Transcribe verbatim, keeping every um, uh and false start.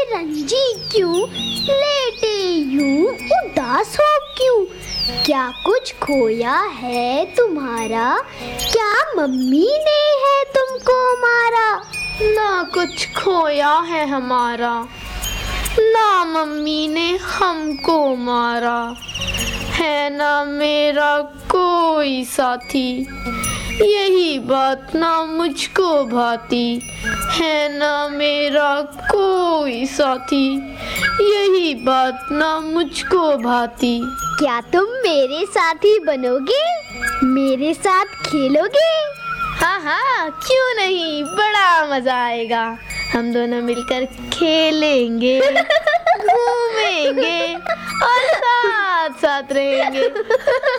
रंजी क्यों, लेटे यूं उदास हो क्यों? क्या कुछ खोया है तुम्हारा, क्या मम्मी ने है तुमको मारा? ना कुछ खोया है हमारा, ना मम्मी ने हमको मारा। है ना मेरा कोई साथी, यही बात ना मुझको भाती। है ना मेरा कोई साथी, यही बात ना मुझको भाती। क्या तुम मेरे साथी बनोगे, मेरे साथ खेलोगे? हाँ हाँ, क्यों नहीं, बड़ा मजा आएगा। हम दोनों मिलकर खेलेंगे, घूमेंगे और साथ साथ रहेंगे।